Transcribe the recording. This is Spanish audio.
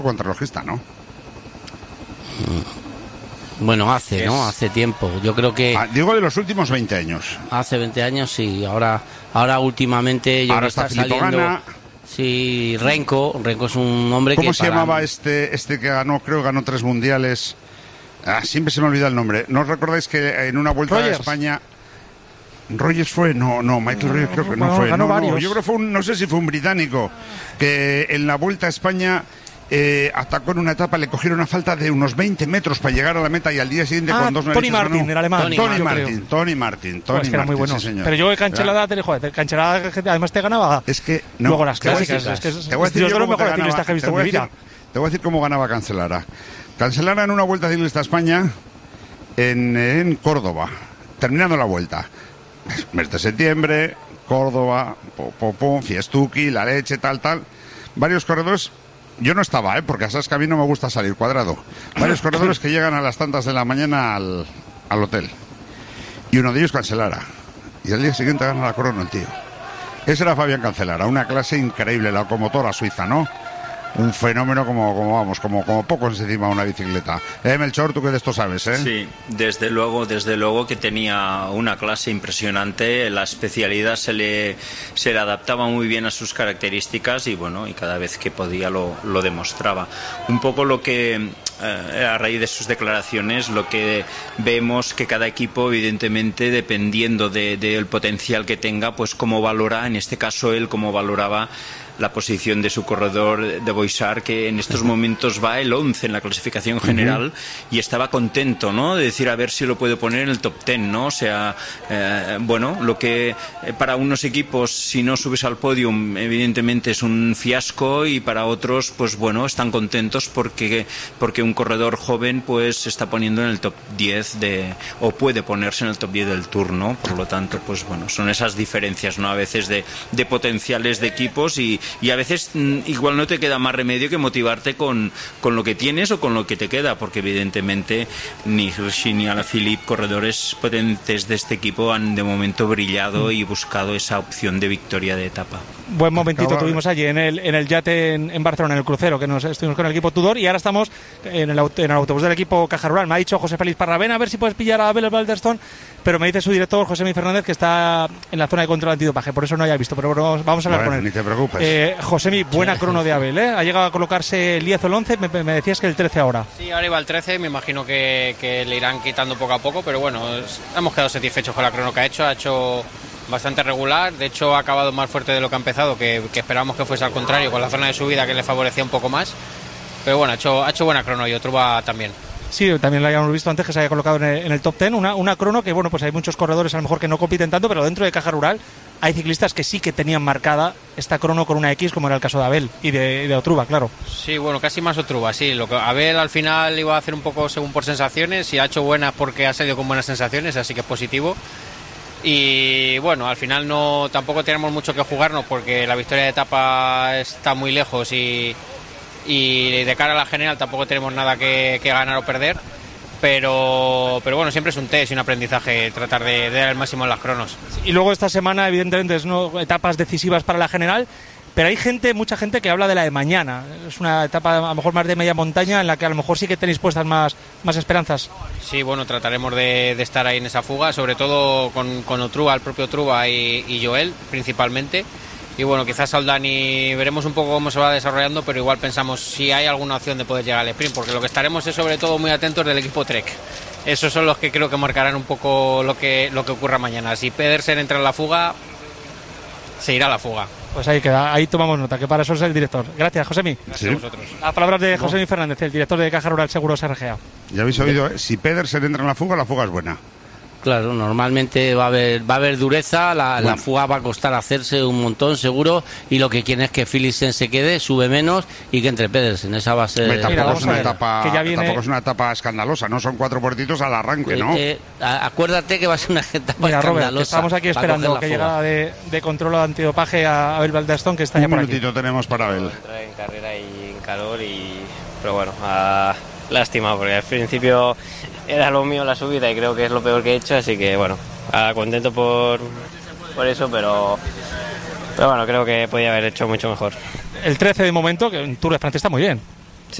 contrarrelojista, ¿no? Bueno, hace tiempo. Yo creo que... digo de los últimos 20 años. Hace 20 años, sí. Ahora últimamente... Ahora está Filippo Ganna. Sí, Renko es un hombre que... ¿Cómo se llamaba este que ganó 3 mundiales? Siempre se me olvida el nombre. ¿No os recordáis que en una vuelta a España... Rogers fue, Michael Rogers creo que no fue. Ganó varios. Yo creo que no sé si fue un británico, que en la vuelta a España atacó en una etapa, le cogieron una falta de unos 20 metros para llegar a la meta y al día siguiente con 2 Tony Martin, el alemán. Tony Martin, era muy bueno. Sí, pero yo Cancellara, además te ganaba. Es que luego las clásicas, te voy a decir yo los mejores ciclistas que he visto en mi vida. Te voy a decir cómo ganaba Cancellara. Cancellara en una vuelta ciclista a España en Córdoba, terminando la vuelta. Mes de septiembre, Córdoba, Fiestuki, La Leche, tal. Varios corredores, yo no estaba, porque sabes que a mí no me gusta salir cuadrado. Varios corredores que llegan a las tantas de la mañana al hotel. Y uno de ellos Cancellara. Y al día siguiente gana la corona el tío. Ese era Fabián Cancellara, una clase increíble, la locomotora suiza, ¿no? Un fenómeno como pocos encima de una bicicleta. Melchor, tú que de esto sabes, ¿eh? Sí, desde luego que tenía una clase impresionante, la especialidad se le adaptaba muy bien a sus características y cada vez que podía lo demostraba. Un poco lo que, a raíz de sus declaraciones, lo que vemos que cada equipo, evidentemente, dependiendo del potencial que tenga, pues cómo valora, en este caso él, cómo valoraba la posición de su corredor de Boixart, que en estos momentos va el 11 en la clasificación general, y estaba contento, ¿no?, de decir a ver si lo puede poner en el top 10, ¿no? O sea, lo que para unos equipos, si no subes al podium, evidentemente es un fiasco, y para otros, pues están contentos porque un corredor joven pues se está poniendo en el top 10 o puede ponerse en el top 10 del Tour, ¿no? Por lo tanto, pues son esas diferencias, ¿no?, a veces de potenciales de equipos, y a veces igual no te queda más remedio que motivarte con lo que tienes o con lo que te queda, porque evidentemente ni Hirschi ni Alaphilippe, corredores potentes de este equipo, han de momento brillado y buscado esa opción de victoria de etapa. Buen momentito tuvimos allí en el yate en Barcelona, en el crucero, que estuvimos con el equipo Tudor, y ahora estamos en el autobús del equipo Caja Rural. Me ha dicho José Félix Parra, ven a ver si puedes pillar a Abel Balderston, pero me dice su director, Josemi Fernández, que está en la zona de control antidopaje, por eso no haya visto, pero vamos a hablar con él. Ni te preocupes. Josemi, buena crono de Abel, ¿eh? Ha llegado a colocarse el 10 o el 11, me decías que el 13 ahora. Sí, ahora iba el 13, me imagino que le irán quitando poco a poco, pero hemos quedado satisfechos con la crono que ha hecho bastante regular, de hecho ha acabado más fuerte de lo que ha empezado, que esperábamos que fuese al contrario, con la zona de subida que le favorecía un poco más, pero ha hecho buena crono, y Otruba también. Sí, también lo habíamos visto antes, que se haya colocado en el top 10, una crono que, pues hay muchos corredores a lo mejor que no compiten tanto, pero dentro de Caja Rural hay ciclistas que sí que tenían marcada esta crono con una X, como era el caso de Abel y de Otruba, claro. Sí, casi más Otruba, sí. Abel al final iba a hacer un poco según por sensaciones, y ha hecho buenas porque ha salido con buenas sensaciones, así que es positivo. Y al final tampoco tenemos mucho que jugarnos, porque la victoria de etapa está muy lejos, y de cara a la general tampoco tenemos nada que ganar o perder, pero siempre es un test y un aprendizaje tratar de dar el máximo en las cronos. Y luego esta semana evidentemente es etapas decisivas para la general, pero hay mucha gente que habla de la de mañana. Es una etapa a lo mejor más de media montaña, en la que a lo mejor sí que tenéis puestas más esperanzas. Sí, trataremos de estar ahí en esa fuga, sobre todo con Otruba, el propio Otruba y Joel principalmente. Y quizás Aldani veremos un poco cómo se va desarrollando, pero igual pensamos si hay alguna opción de poder llegar al sprint, porque lo que estaremos es sobre todo muy atentos del equipo Trek. Esos son los que creo que marcarán un poco lo que ocurra mañana. Si Pedersen entra en la fuga, se irá a la fuga. Pues ahí queda, ahí tomamos nota, que para eso es el director. Gracias, Josemi. Gracias a vosotros. Las palabras de Josemi Fernández, el director de Caja Rural Seguros RGA. Ya habéis oído, si Pedersen entra en la fuga es buena. Claro, normalmente va a haber dureza, la fuga va a costar hacerse un montón seguro, y lo que quieren es que Philipsen se quede, sube menos, y que entre Pedersen. Esa va a ser... Tampoco es una etapa escandalosa, no son 4 puertitos al arranque, ¿no? Acuérdate que va a ser una etapa escandalosa. Robert, que estamos aquí esperando que llegada de control antidopaje a Abel Balderston, que está ya por aquí. Un minutito tenemos para Abel. Entra en carrera y en calor, pero lástima, porque al principio era lo mío la subida y creo que es lo peor que he hecho, así que contento por eso, pero creo que podía haber hecho mucho mejor. El 13 de momento, que en Tour de Francia está muy bien.